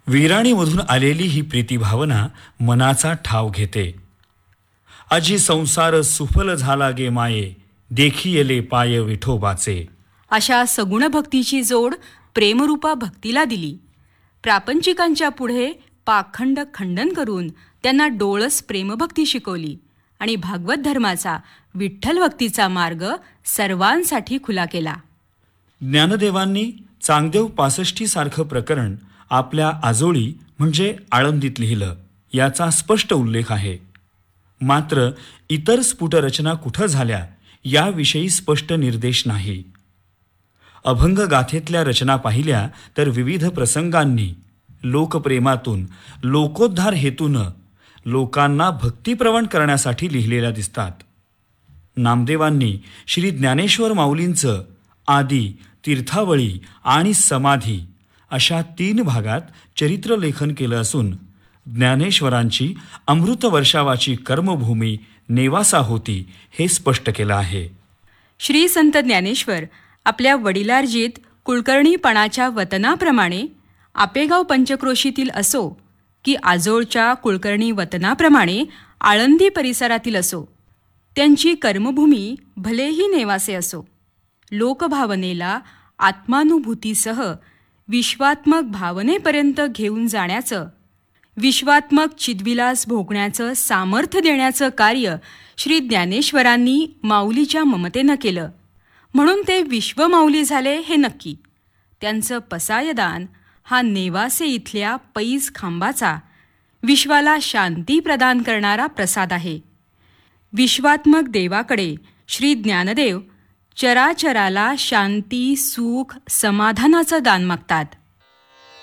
विराणीमधून आलेली ही प्रीतिभावना मनाचा ठाव घेते. अजी संसार सुफल झाला गे माये, देखियले पाय विठोबाचे. अशा सगुण भक्तीची जोड प्रेमरूपा भक्तीला दिली. प्रापंचिकांच्या पुढे पाखंड खंडन करून त्यांना डोळस प्रेमभक्ती शिकवली आणि भागवत धर्माचा विठ्ठल भक्तीचा मार्ग सर्वांसाठी खुला केला. ज्ञानदेवांनी चांगदेव 65 सारखं प्रकरण आपल्या आजोळी म्हणजे आळंदीत लिहिलं, याचा स्पष्ट उल्लेख आहे. मात्र इतर स्फुटरचना कुठं झाल्या याविषयी स्पष्ट निर्देश नाही. अभंग गाथेतल्या रचना पाहिल्या तर विविध प्रसंगांनी लोकप्रेमातून लोकोद्धार हेतूनं लोकांना भक्तिप्रवण करण्यासाठी लिहिलेल्या दिसतात. नामदेवांनी श्री ज्ञानेश्वर माऊलींचं आदी, तीर्थावळी आणि समाधी अशा 3 भागात चरित्रलेखन केलं असून ज्ञानेश्वरांची अमृत वर्षावाची कर्मभूमी नेवासा होती हे स्पष्ट केलं आहे. श्री संत ज्ञानेश्वर आपल्या वडिलार्जित कुलकर्णीपणाच्या वतनाप्रमाणे आपेगाव पंचक्रोशीतील असो की आजोळच्या कुलकर्णी वतनाप्रमाणे आळंदी परिसरातील असो, त्यांची कर्मभूमी भलेही नेवासे असो, लोकभावनेला आत्मानुभूतीसह विश्वात्मक भावनेपर्यंत घेऊन जाण्याचं, विश्वात्मक चिद्विलास भोगण्याचं सामर्थ्य देण्याचं कार्य श्री ज्ञानेश्वरांनी माऊलीच्या ममतेनं केलं. म्हणून ते विश्वमाऊली झाले हे नक्की. त्यांचं पसायदान हा नेवासे इथल्या पैज खांबाचा विश्वाला शांती प्रदान करणारा प्रसाद आहे. विश्वात्मक देवाकडे श्री ज्ञानदेव चराचराला शांती, सुख, समाधानाचं दान मागतात.